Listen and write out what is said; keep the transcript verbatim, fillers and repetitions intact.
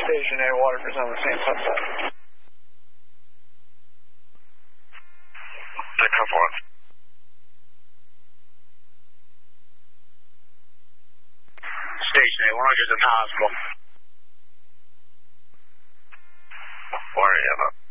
Station A, Waterford's on the same subset. Take off one. Station A, one hundred's in the hospital. Where are you?